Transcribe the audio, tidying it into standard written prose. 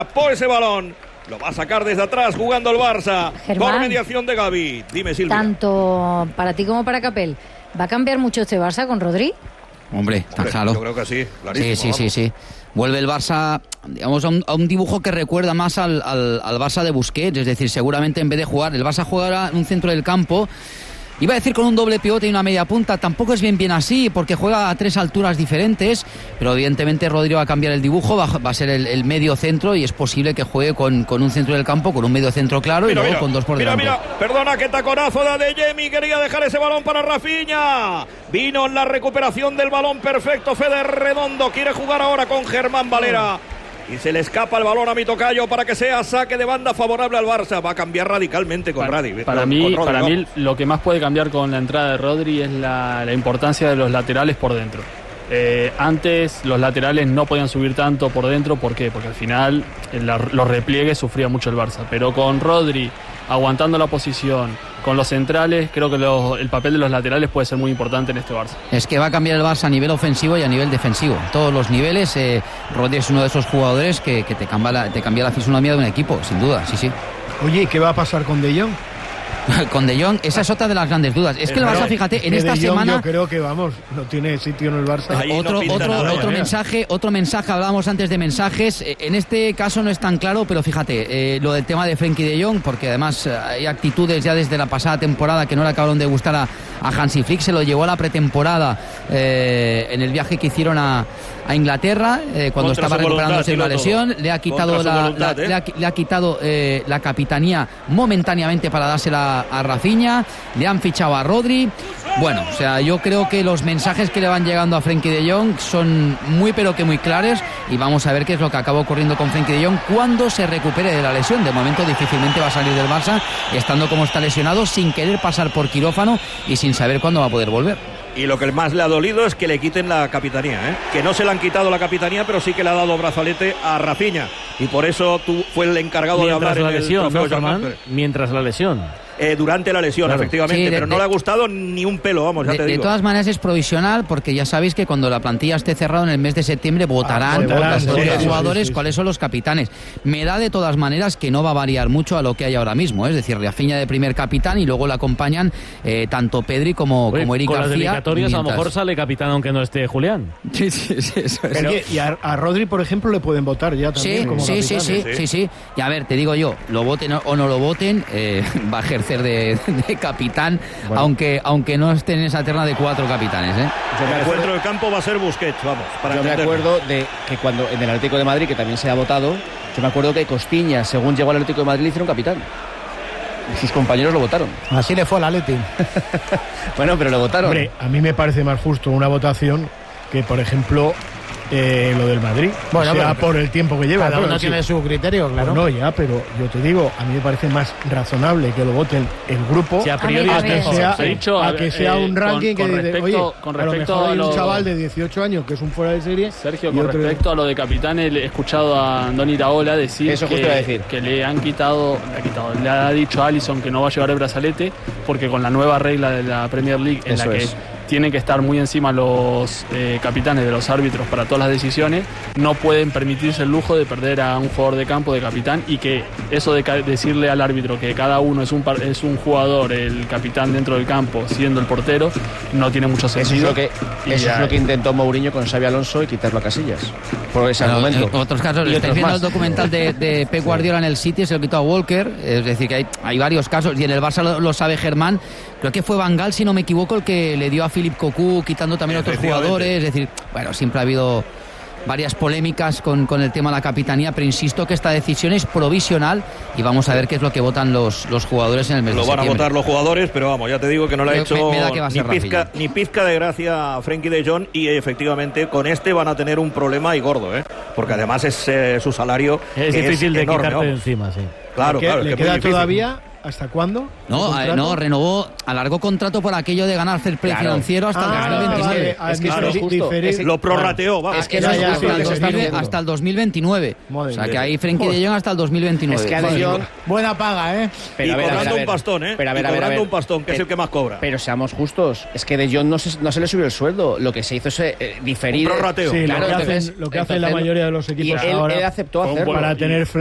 por ese balón. Lo va a sacar desde atrás jugando el Barça. Germán, por mediación de Gavi. Dime, Silvia. Tanto para ti como para Capel, ¿va a cambiar mucho este Barça con Rodri? Hombre, está claro. Yo creo que sí, clarísimo. Sí. Vuelve el Barça, digamos, a un dibujo que recuerda más al Barça de Busquets. Es decir, seguramente en vez de jugar, el Barça jugará en un centro del campo. Iba a decir con un doble pivote y una media punta, tampoco es bien así, porque juega a 3 alturas diferentes, pero evidentemente Rodri va a cambiar el dibujo, va a ser el medio centro y es posible que juegue con un centro del campo, con un medio centro claro y luego con 2 por delante. Mira, perdona, qué taconazo de Adeyemi, quería dejar ese balón para Rafinha. Vino en la recuperación del balón perfecto, Fede Redondo, quiere jugar ahora con Germán Valera. Y se le escapa el balón a mi tocayo para que sea saque de banda favorable al Barça. Va a cambiar radicalmente con Rodri. Para mí lo que más puede cambiar con la entrada de Rodri es la importancia de los laterales por dentro. Antes los laterales no podían subir tanto por dentro. ¿Por qué? Porque al final los repliegues sufría mucho el Barça. Pero con Rodri aguantando la posición, con los centrales, creo que el papel de los laterales puede ser muy importante en este Barça. Es que va a cambiar el Barça a nivel ofensivo y a nivel defensivo. Todos los niveles. Rodri es uno de esos jugadores que te cambia la fisonomía de un equipo, sin duda, sí. Oye, ¿y qué va a pasar con De Jong? Con De Jong, esa es otra de las grandes dudas. Es que el Barça, fíjate, en esta semana... Yo creo que, no tiene sitio en el Barça. Otro mensaje, hablábamos antes de mensajes. En este caso no es tan claro, pero fíjate, lo del tema de Frenkie de Jong, porque además hay actitudes ya desde la pasada temporada que no le acabaron de gustar a Hansi Flick. Se lo llevó a la pretemporada en el viaje que hicieron a Inglaterra, cuando estaba recuperándose de una lesión. Le ha quitado la capitanía momentáneamente para dársela a Rafinha. Le han fichado a Rodri. Bueno, o sea, yo creo que los mensajes que le van llegando a Frenkie de Jong son muy claros, y vamos a ver qué es lo que acaba ocurriendo con Frenkie de Jong cuando se recupere de la lesión. De momento difícilmente va a salir del Barça, estando como está lesionado, sin querer pasar por quirófano y sin saber cuándo va a poder volver. Y lo que más le ha dolido es que le quiten la capitanía, que no se le han quitado la capitanía, pero sí que le ha dado brazalete a Rafinha, y por eso fue el encargado de hablar en el trofeo. Mientras la lesión. Durante la lesión, claro. Efectivamente, sí, pero no le ha gustado ni un pelo, vamos, ya te digo. De todas maneras es provisional, porque ya sabéis que cuando la plantilla esté cerrada en el mes de septiembre votarán los jugadores cuáles son los capitanes. Me da de todas maneras que no va a variar mucho a lo que hay ahora mismo, es decir, Rafinha de primer capitán y luego le acompañan tanto Pedri como Eric García. Con las dedicatorias a lo mejor sale capitán aunque no esté Julián. Sí, eso es. Oye, y a Rodri, por ejemplo, le pueden votar ya también como capitán. Sí. Y a ver, te digo yo, lo voten o no lo voten, va a ejercer de capitán, bueno, aunque no esté en esa terna de 4 capitanes. El centro del campo va a ser Busquets, vamos. Yo me acuerdo de que cuando en el Atlético de Madrid, que también se ha votado, yo me acuerdo que Costiña, según llegó al Atlético de Madrid, le hicieron capitán. Y sus compañeros lo votaron. Así le fue al Atleti. Bueno, pero lo votaron. Hombre, a mí me parece más justo una votación que, por ejemplo, lo del Madrid. Bueno, o sea, por el tiempo que lleva. Cada uno tiene su criterio, claro. No, ya, pero yo te digo, a mí me parece más razonable que lo voten el grupo, a priori que sea un ranking que dice, oye, con respecto a un chaval de 18 años que es un fuera de serie. Sergio, con respecto a lo de capitanes, he escuchado a Andoni Iraola decir que le ha dicho a Alisson que no va a llevar el brazalete, porque con la nueva regla de la Premier League en la que tienen que estar muy encima los capitanes de los árbitros para todas las decisiones, no pueden permitirse el lujo de perder a un jugador de campo de capitán, y que eso de decirle al árbitro que cada uno es un jugador, el capitán dentro del campo, siendo el portero, no tiene mucho sentido. Eso es lo que intentó Mourinho con Xabi Alonso y quitarlo a Casillas. Por ese argumento. En otros casos, estáis viendo el documental de Pep Guardiola en el City, se lo quitó a Walker, es decir, que hay varios casos, y en el Barça lo sabe Germán. Creo que fue Van Gaal, si no me equivoco, el que le dio a Philippe Cocu, quitando también a otros jugadores. Es decir, bueno, siempre ha habido varias polémicas con el tema de la capitanía, pero insisto que esta decisión es provisional y vamos a ver qué es lo que votan los jugadores en el mes de septiembre. Lo van a votar los jugadores, pero vamos, ya te digo que no le ha hecho ni pizca de gracia a Frenkie de Jong, y efectivamente con este van a tener un problema y gordo, porque además es su salario es difícil de enorme, quitarte de encima, sí. Claro, le queda todavía ¿Hasta cuándo? No, renovó, alargó contrato por aquello de ganar fair play financiero hasta el 2029. Vale. Es que eso es justo. Lo prorrateó, va. Es que eso es justo. Hasta el 2029. O sea, que ahí Frenkie de Jong hasta el 2029. Es que a De Jong... Buena paga, ¿eh? Pero cobrando un pastón, ¿eh? Cobrando un pastón, que es el que más cobra. Pero seamos justos, es que De Jong no se le subió el sueldo. Lo que se hizo es diferir... Un prorrateo. Sí, claro, lo que hacen la mayoría de los equipos ahora. Él aceptó hacerlo. Para tener